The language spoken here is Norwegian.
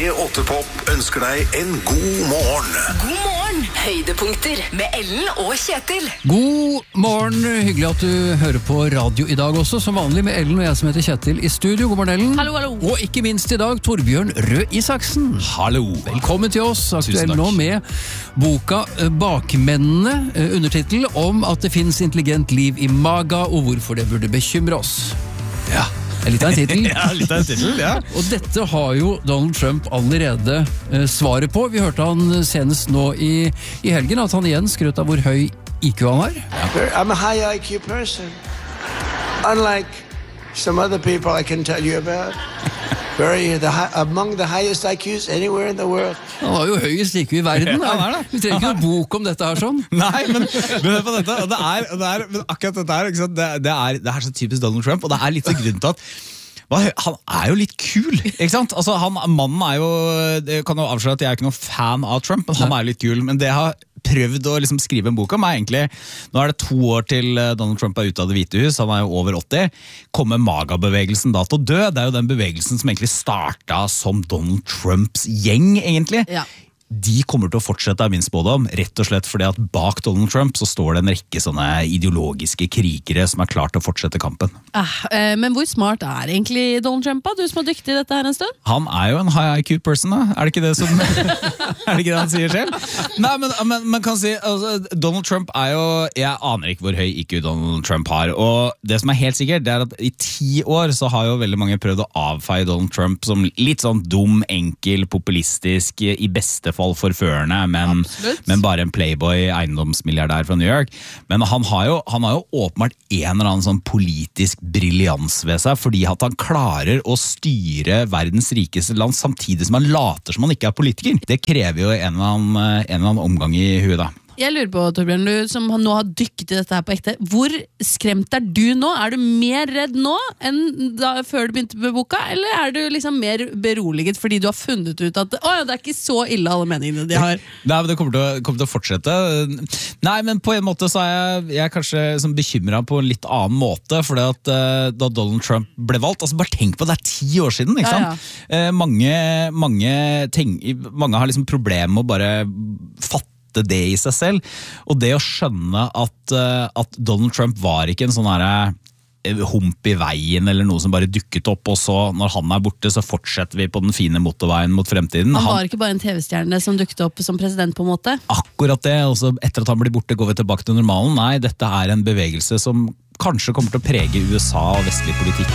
P8-pop ønsker deg en god morgen. God morgen, høydepunkter med Ellen og Kjetil. God morgen, hyggelig at du hører på radio i dag også, som vanlig med Ellen og jeg som heter Kjetil i studio. God morgen, Ellen. Hallo, hallo. Og ikke minst i dag, Torbjørn Røe Isaksen. Hallo. Velkommen til oss, aktuell takk. nå med boka Bakmennene, undertitel om at det finnes intelligent liv i maga, og hvorfor det burde bekymre oss. Ja. Litt av en titel. Ja, litt av en titel, ja. Og dette har jo Donald Trump allerede svaret på. Vi hørte han senest nå i helgen, at han igjen skrøt av hvor høy IQ han har. I'm a high IQ person. Unlike some other people I can tell you about. Among the highest IQs anywhere in the world. Han har jo høyest IQ i verden. Ja, han er det. Vi trenger ikke noen bok om dette her sånn. Nei, men hør på dette. Og det er men akkurat dette her, ikke sant? Det er så typisk Donald Trump, og det er litt av grunnen til at han er jo litt kul, ikke sant? Altså, mannen er jo, det kan jo avsløre at jeg er ikke noen fan av Trump, men han er litt kul. Men det jeg har prøvd å liksom skrive en bok om er egentlig, nå er det 2 år til Donald Trump er ute av det hvite hus, han er jo over 80, kommer MAGA-bevegelsen da til å dø? Det er jo den bevegelsen som egentlig startet som Donald Trumps gjeng, egentlig. Ja. De kommer til å fortsette av min spådom, rett og slett fordi at bak Donald Trump så står det en rekke sånne ideologiske krigere som er klart til å fortsette kampen. Men hvor smart er egentlig Donald Trump, da? Du som er dyktig i dette her en stund? Han er jo en high IQ person, da. Er det ikke det som er det ikke det han sier selv? Nei, men man kan si altså, Donald Trump er jo, jeg aner ikke hvor høy IQ Donald Trump har, og det som er helt sikkert, det er at i 10 år så har jo veldig mange prøvd å avfeie Donald Trump som litt sånn dum, enkel, populistisk, i beste fall forførende, men bare en playboy eiendomsmilliardær fra New York. Men han har jo åpenbart en eller annen sånn politisk briljans ved seg, fordi at han klarer å styre verdens rikeste land samtidig som han later som han ikke er politiker. Det krever jo en eller annen omgang i huet da. Jeg lurer på, Torbjørn, du som nå har dykket i dette her på ekte, hvor skremt er du nå? Er du mer redd nå enn før du begynte med boka, eller er du liksom mer beroliget fordi du har funnet ut at det er ikke så ille alle meningene de har? Nei, men det kommer til å fortsette. Nei, men på en måte så er jeg kanskje bekymret på en litt annen måte, fordi at da Donald Trump ble valgt, altså bare tenk på det er 10 år siden, ikke sant? Ja. Mange har liksom problemer med å bare fatte det i seg selv, og det å skjønne at Donald Trump var ikke en sånn hump i veien eller noe som bare dukket opp, og så når han er borte så fortsetter vi på den fine motorveien mot fremtiden. Han var ikke bare en TV-stjerne som dukket opp som president på en måte? Akkurat det, og så etter at han blir borte går vi tilbake til normalen. Nei, dette er en bevegelse som kanskje kommer til å prege USA og vestlig politikk